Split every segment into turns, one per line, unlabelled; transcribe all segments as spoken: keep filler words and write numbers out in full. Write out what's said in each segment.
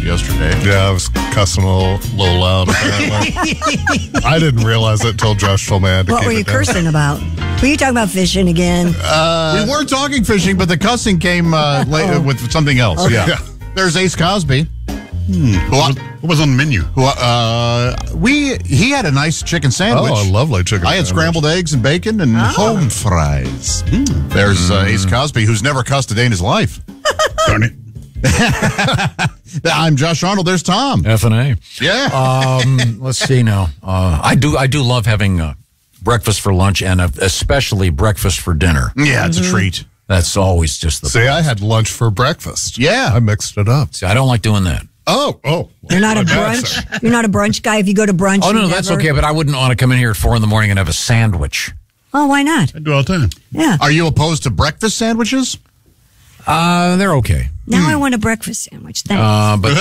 yesterday.
Yeah, I was cussing a little, little loud. I didn't realize it until Josh told me I had to
What
keep
were you
it down.
cursing about? Were you talking about fishing again?
Uh, we were talking fishing, but the cussing came uh, later with something else.
Okay.
Yeah. There's Ace Cosby.
Hmm. What, what was on the menu?
Who, uh, we he had a nice chicken sandwich.
Oh, a lovely chicken
I had
sandwich.
scrambled eggs and bacon and home fries. Mm. There's uh, Ace Cosby, who's never cussed a day in his life.
Darn it.
I'm Josh Arnold. There's Tom.
F and A.
Yeah.
Um, let's see now. Uh, I do I do love having uh, breakfast for lunch and uh, especially breakfast for dinner.
Yeah, it's a treat.
That's always just the
See,
best.
I had lunch for breakfast.
Yeah.
I mixed it up.
See, I don't like doing that.
Oh, oh.
You're not a
My bad,
brunch.
sir.
You're not a brunch guy. If you go to brunch,
Oh, no,
you
no, that's
never-
okay, but I wouldn't want to come in here at four in the morning and have a sandwich.
Oh, why not?
I do all the time.
Yeah.
Are you opposed to breakfast sandwiches?
Uh, they're okay.
Now I want a breakfast sandwich. Thanks.
Uh, but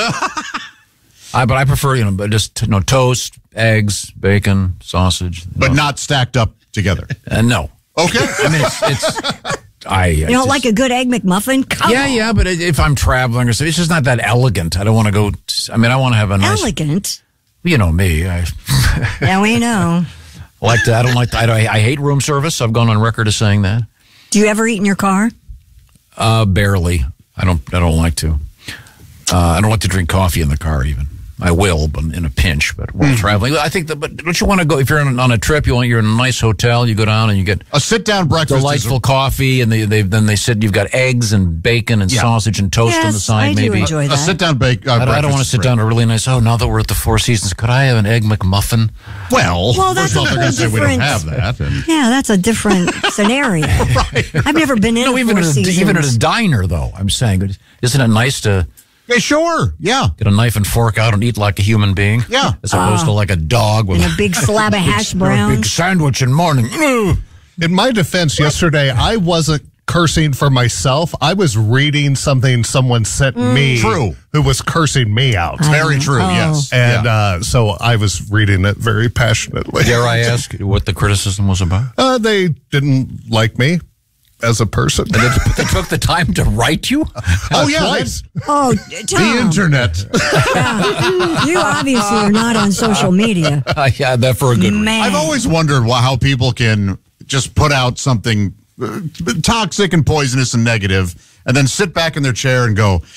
I but I prefer, you know, but just you know, toast, eggs, bacon, sausage.
But
no.
not stacked up together.
Uh, no.
Okay.
I mean, it's, it's I.
you don't like a good egg McMuffin? Come
Yeah,
on.
yeah, but if I'm traveling or something, it's just not that elegant. I don't want to go. I mean, I want to have a nice.
Elegant.
You know me. I
Yeah, we know.
like to. I don't like. To, I, I hate room service. I've gone on record as saying that.
Do you ever eat in your car?
Uh, barely. I don't. I don't like to. Uh, I don't like to drink coffee in the car. Even I will, but in a pinch. But while traveling, I think that. But don't you want to go? If you're on, on a trip, you want you're in a nice hotel. You go down and you get
A sit-down breakfast
delightful
is
coffee, and they, they then they said you've got eggs and bacon and
Yeah.
sausage and toast on the
Yes,
side.
I do
maybe
enjoy
a, a
that.
sit-down bake. Uh,
I, don't- I
breakfast
don't want
is
to sit
great.
down a really nice. Oh, now that we're at the Four Seasons, could I have an egg McMuffin?
Well,
Well, that's
first of all,
a
they're
whole
going to say we don't
different-
have that. And
Yeah, that's a different scenario. I've never been in
No,
a
even
Four
at a,
Seasons.
even at a diner, though. I'm saying, isn't it nice to
yeah, sure. Yeah.
get a knife and fork out and eat like a human being?
Yeah.
as opposed to like a dog with
and a big slab of hash
a big
browns.
sandwich in morning. Ugh.
In my defense, yesterday, I wasn't cursing for myself. I was reading something someone sent me.
True.
Who was cursing me out.
Very true,
Oh.
yes.
And
Yeah.
uh, so I was reading it very passionately.
Dare I ask what the criticism was about?
Uh, they didn't like me as a person.
They, they took the time to write you?
Oh, yeah.
Twice.
Oh, Tom,
The internet.
yeah. You obviously are not on social media.
Uh, yeah, that for a good reason.
Man.
I've always wondered why, how people can just put out something uh, toxic and poisonous and negative and then sit back in their chair and go,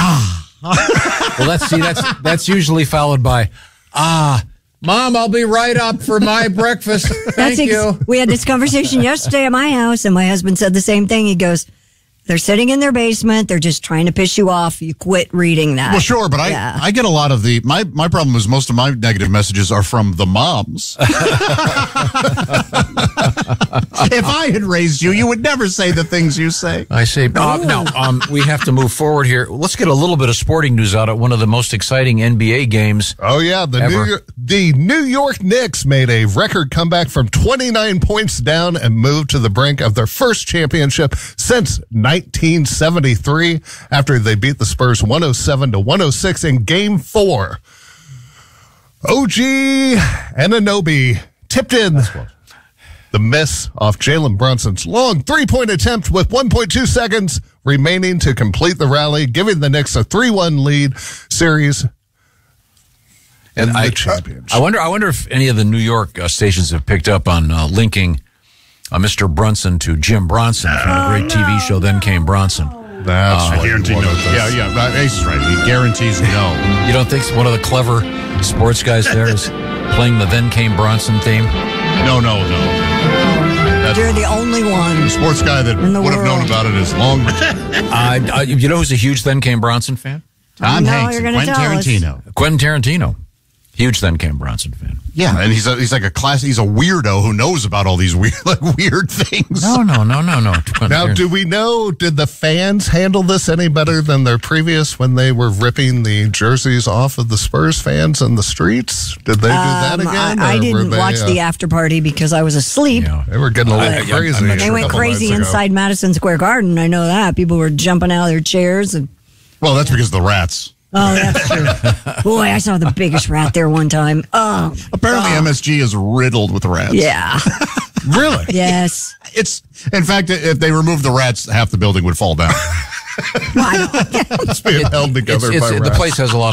Well, let's see. That's that's usually followed by, ah, Mom, I'll be right up for my breakfast. Thank
That's ex-
you.
We had this conversation yesterday at my house, and my husband said the same thing. He goes, they're sitting in their basement. They're just trying to piss you off. You quit reading that.
well, sure, but I,
Yeah.
I get a lot of the, my, my problem is most of my negative messages are from the moms. If I had raised you, you would never say the things you say.
I say, uh, now, um, we have to move forward here. Let's get a little bit of sporting news out of one of the most exciting N B A games.
Oh, yeah. The
Ever.
New, York, the New York Knicks made a record comeback from twenty-nine points down and moved to the brink of their first championship since nineteen seventy-three after they beat the Spurs one oh seven to one oh six in game four. O G Anunoby tipped in the miss off Jalen Brunson's long three-point attempt with one point two seconds remaining to complete the rally, giving the Knicks a three one lead series.
And
in
I,
the championship.
I wonder. I wonder if any of the New York uh, stations have picked up on uh, linking uh, Mister Brunson to Jim Bronson from the great T V show. Then came Bronson.
That's
I
what
guarantee
you
no.
wanted
Yeah,
this.
yeah, right, Ace is right. He guarantees no.
You don't think one of the clever sports guys there is playing the Then Came Bronson theme?
No, no, no. That's
You're the only one.
the sports guy that
In the
would have known
world.
about it is long.
Uh, uh, you know who's a huge Then Came Bronson fan?
Tom
know
Hanks
you're
and
gonna
Quentin
tell us.
Tarantino.
Quentin Tarantino. Huge Then Came Bronson fan.
Yeah, and he's a, he's like a class. He's a weirdo who knows about all these weird like weird things.
No, no, no, no, no. Quentin
Now,
Tar-
do we know, did the fans handle this any better than their previous when they were ripping the jerseys off of the Spurs fans in the streets? Did they do that
Um,
again?
I, I
or were
didn't
they,
watch
uh,
the after party because I was asleep.
Yeah.
They were getting a little
I- I- I'm
crazy.
not
a
They went
couple
crazy
nights ago.
inside Madison Square Garden. I know that. People were jumping out of their chairs. And
Well, that's because of the rats.
oh, that's true. Boy, I saw the biggest rat there one time. Oh,
Apparently, M S G is riddled with rats.
yeah.
Really?
Yes.
It's in fact, if they removed the rats, half the building would fall down.
Well, I don't-
It's being held
It's,
together
it's,
by
the
rats.
place has a lot